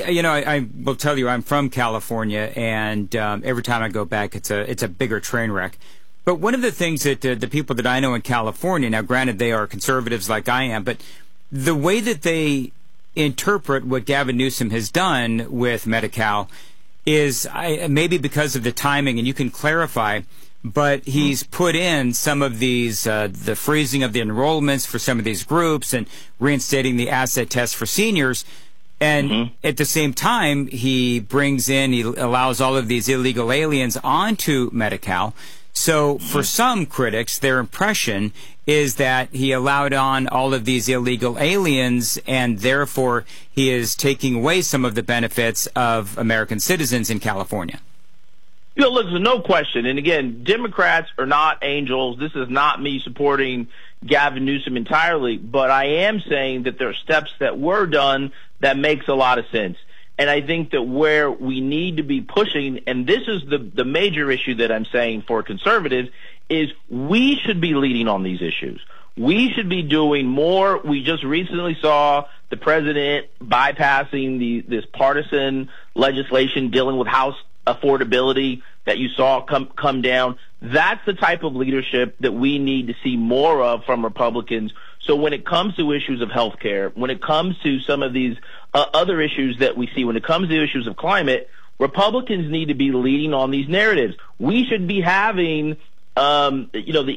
I will tell you, I'm from California, and every time I go back, it's a bigger train wreck. But one of the things that the people that I know in California, now granted they are conservatives like I am, but the way that they interpret what Gavin Newsom has done with Medi-Cal is maybe because of the timing, and you can clarify, but he's put in some of these, the freezing of the enrollments for some of these groups and reinstating the asset test for seniors. And at the same time, he allows all of these illegal aliens onto Medi-Cal. So for some critics, their impression is that he allowed on all of these illegal aliens, and therefore he is taking away some of the benefits of American citizens in California. Look, there's no question. And again, Democrats are not angels. This is not me supporting Gavin Newsom entirely, but I am saying that there are steps that were done that makes a lot of sense. And I think that where we need to be pushing, and this is the major issue that I'm saying for conservatives, is we should be leading on these issues. We should be doing more. We just recently saw the president bypassing this partisan legislation dealing with house affordability that you saw come down. That's the type of leadership that we need to see more of from Republicans. So when it comes to issues of health care, when it comes to some of these other issues that we see, when it comes to issues of climate, Republicans need to be leading on these narratives. We should be having, the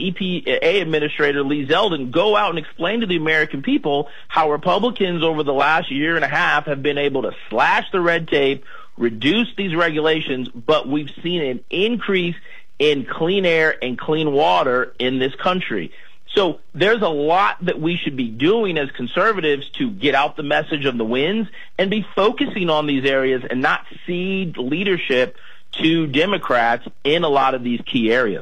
EPA administrator, Lee Zeldin, go out and explain to the American people how Republicans over the last year and a half have been able to slash the red tape, reduce these regulations, but we've seen an increase in clean air and clean water in this country. So there's a lot that we should be doing as conservatives to get out the message of the wins and be focusing on these areas and not cede leadership to Democrats in a lot of these key areas.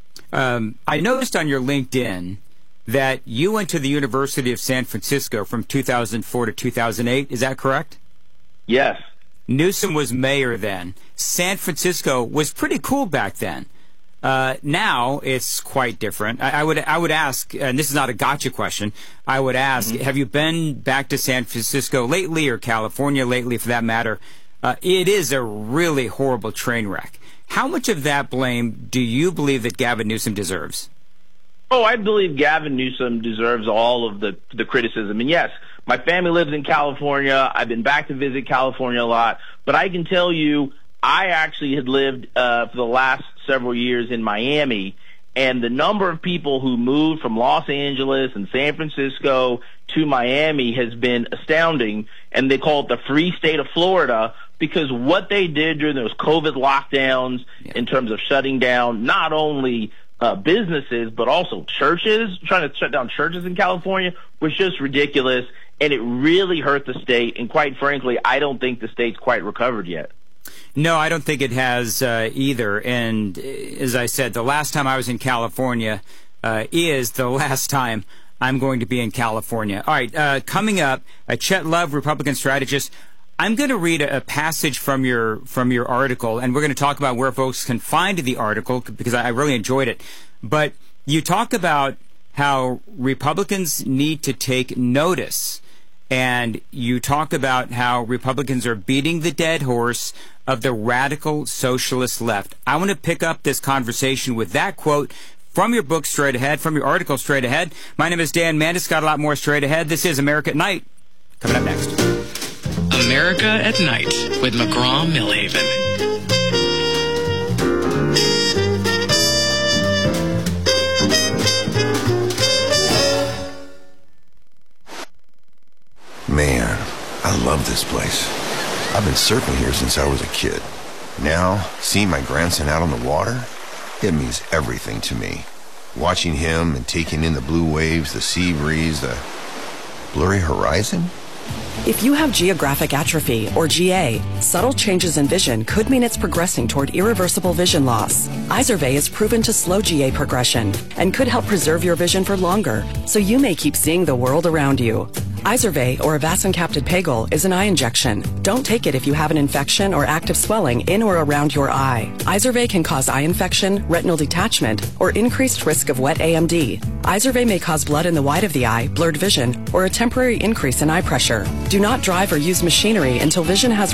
I noticed on your LinkedIn that you went to the University of San Francisco from 2004 to 2008. Is that correct? Yes. Newsom was mayor then. San Francisco was pretty cool back then. Now it's quite different. I would ask, and this is not a gotcha question, I would ask, have you been back to San Francisco lately, or California lately for that matter? It is a really horrible train wreck. How much of that blame do you believe that Gavin Newsom deserves? Oh, I believe Gavin Newsom deserves all of the criticism. And yes, my family lives in California. I've been back to visit California a lot. But I can tell you, I actually had lived for the last several years in Miami, and the number of people who moved from Los Angeles and San Francisco to Miami has been astounding, and they call it the free state of Florida, because what they did during those COVID lockdowns in terms of shutting down not only businesses but also churches, trying to shut down churches in California, was just ridiculous, and it really hurt the state, and quite frankly, I don't think the state's quite recovered yet. No, I don't think it has either. And as I said, the last time I was in California is the last time I'm going to be in California. All right, coming up, Chet Love, Republican strategist. I'm going to read a passage from your article, and we're going to talk about where folks can find the article because I really enjoyed it. But you talk about how Republicans need to take notice, and you talk about how Republicans are beating the dead horse of the radical socialist left. I want to pick up this conversation with that quote from your book straight ahead, from your article straight ahead. My name is Dan Mandis. Got a lot more straight ahead. This is America at Night. Coming up next. America at Night with McGraw-Millhaven. Man, I love this place. I've been surfing here since I was a kid. Now, seeing my grandson out on the water, it means everything to me. Watching him and taking in the blue waves, the sea breeze, the blurry horizon. If you have geographic atrophy, or GA, subtle changes in vision could mean it's progressing toward irreversible vision loss. Izervay is proven to slow GA progression and could help preserve your vision for longer, so you may keep seeing the world around you. Izervay, or avacincaptad pegol, is an eye injection. Don't take it if you have an infection or active swelling in or around your eye. Izervay can cause eye infection, retinal detachment, or increased risk of wet AMD. Izervay may cause blood in the white of the eye, blurred vision, or a temporary increase in eye pressure. Do not drive or use machinery until vision has